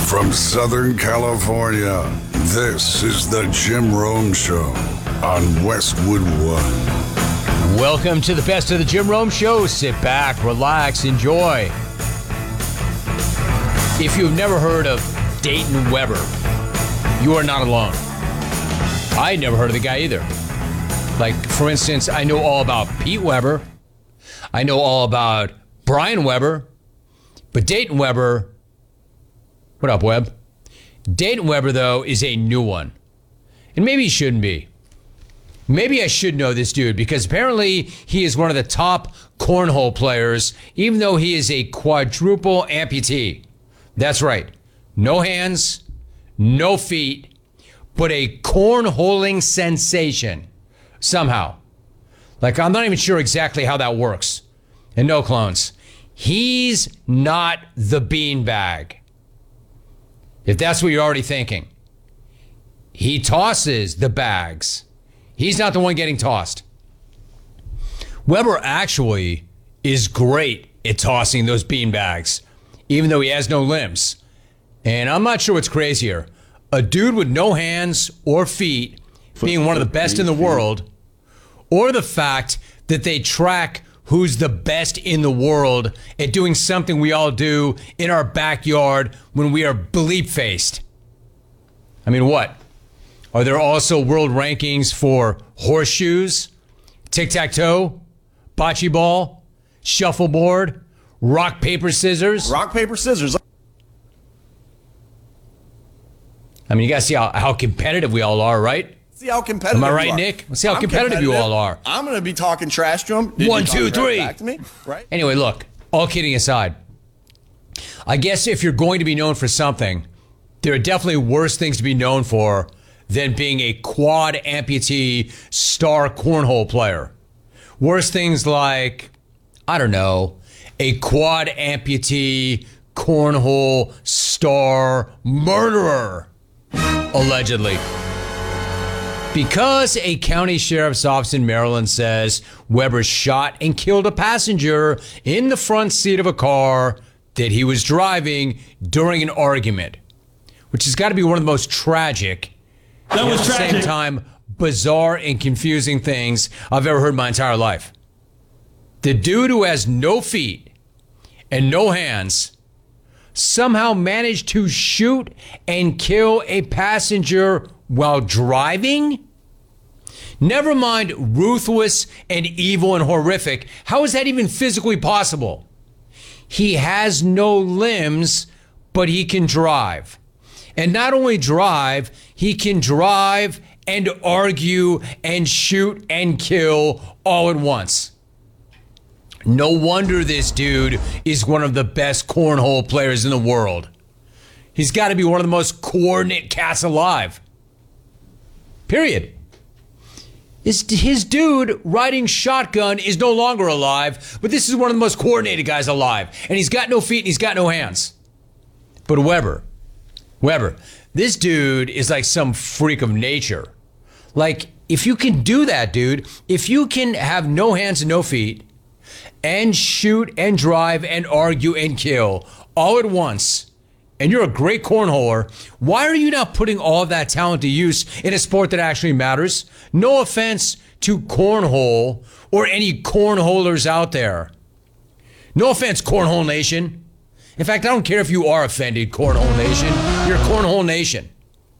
From Southern California, this is the Jim Rome Show on Westwood One. Welcome to the best of the Jim Rome Show. Sit back, relax, enjoy. If you've never heard of Dayton Weber, you are not alone. I had never heard of the guy either. Like, for instance, I know all about Pete Weber. I know all about Brian Weber. But Dayton Weber, what up, Webb? Dayton Weber, though, is a new one. And maybe he shouldn't be. Maybe I should know this dude because apparently he is one of the top cornhole players, even though he is a quadruple amputee. That's right. No hands, no feet, but a cornholing sensation somehow. Like, I'm not even sure exactly how that works. And no clones. He's not the beanbag. If that's what you're already thinking. He tosses the bags. He's not the one getting tossed. Weber actually is great at tossing those beanbags, even though he has no limbs. And I'm not sure what's crazier. A dude with no hands or feet being one of the best in the world, or the fact that they track who's the best in the world at doing something we all do in our backyard when we are bleep-faced. I mean, what? Are there also world rankings for horseshoes, tic-tac-toe, bocce ball, shuffleboard, rock, paper, scissors? Rock, paper, scissors. I mean, you got to see how competitive we all are, right? See how competitive Am I right, you are. Nick? Let's see how competitive you all are. I'm going to be talking trash to him. 1, 2, 3. Back to me, right? Anyway, look, all kidding aside, I guess if you're going to be known for something, there are definitely worse things to be known for than being a quad amputee star cornhole player. Worse things like, I don't know, a quad amputee cornhole star murderer, allegedly. Because a county sheriff's office in Maryland says Weber shot and killed a passenger in the front seat of a car that he was driving during an argument, which has got to be one of the most tragic, at the same time bizarre and confusing things I've ever heard in my entire life. The dude who has no feet and no hands somehow managed to shoot and kill a passenger while driving? Never mind ruthless and evil and horrific. How is that even physically possible? He has no limbs, but he can drive. And not only drive, he can drive and argue and shoot and kill all at once. No wonder this dude is one of the best cornhole players in the world. He's got to be one of the most coordinate cats alive. Period. His dude riding shotgun is no longer alive, but this is one of the most coordinated guys alive. And he's got no feet and he's got no hands. But Weber, this dude is like some freak of nature. Like, if you can do that, dude, if you can have no hands and no feet and shoot and drive and argue and kill all at once, and you're a great cornholer, why are you not putting all of that talent to use in a sport that actually matters? No offense to cornhole or any cornholers out there. No offense, Cornhole Nation. In fact, I don't care if you are offended, Cornhole Nation. You're Cornhole Nation.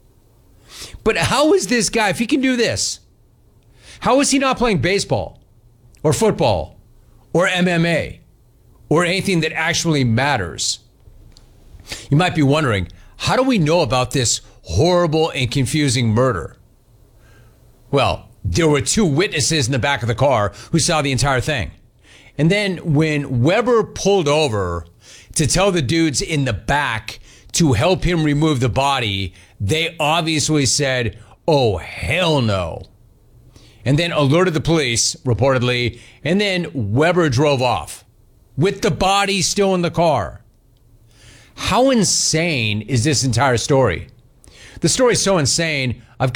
But how is this guy, if he can do this, how is he not playing baseball or football or MMA or anything that actually matters? You might be wondering, how do we know about this horrible and confusing murder? Well, there were 2 witnesses in the back of the car who saw the entire thing. And then when Weber pulled over to tell the dudes in the back to help him remove the body, they obviously said, "Oh, hell no." And then alerted the police, reportedly, and then Weber drove off with the body still in the car. How insane is this entire story? The story is so insane, I've